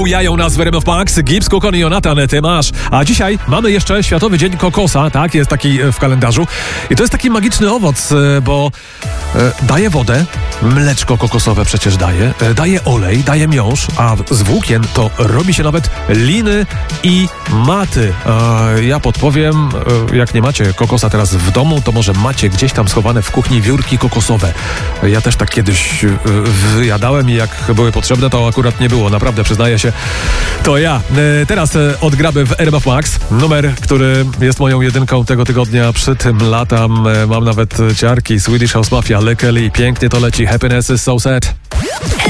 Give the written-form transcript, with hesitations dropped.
bujają nas w RMF Max. Gibbs, Kukon i Jonathan, ty masz. A dzisiaj mamy jeszcze Światowy Dzień Kokosa, tak? Jest taki w kalendarzu. I to jest taki magiczny owoc, bo daje wodę, mleczko kokosowe przecież daje olej, daje miąższ, a z włókien to robi się nawet liny i maty. Ja podpowiem, jak nie macie kokosa teraz w domu, to może macie gdzieś tam schowane w kuchni wiórki kokosowe. Ja też tak kiedyś wyjadałem i jak były potrzebne, to akurat nie było. Naprawdę, przyznaję się, to ja. Teraz odgramy w RMF Max. Numer, który jest moją jedynką tego tygodnia. Przy tym latam. Mam nawet ciarki. Swedish House Mafia, Lekeli. Pięknie to leci. Happiness is so sad.